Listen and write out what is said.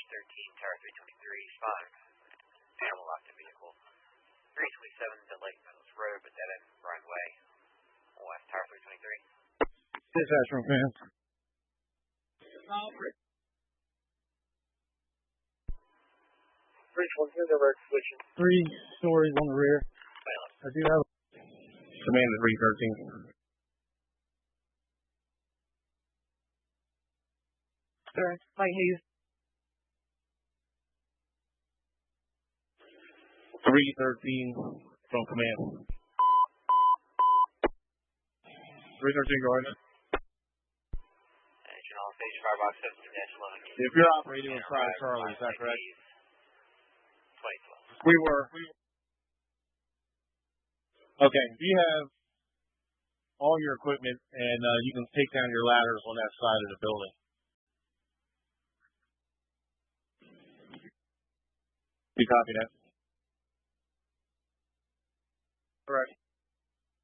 13, Tower 323, spot. Animal locked in vehicle. 327 to Lake Meadows Road, but dead end runway. West Tower 323. Dispatch from command. 323, they're switching. 3 stories on the rear. I do have command at 313. Sir, Mike Hayes. 313 from command. 313 going. Engine on station, firebox 17-11. If you're operating with Private Charlie, is that correct? 2012. We were. Okay, you have all your equipment, and you can take down your ladders on that side of the building. You copy that? Correct.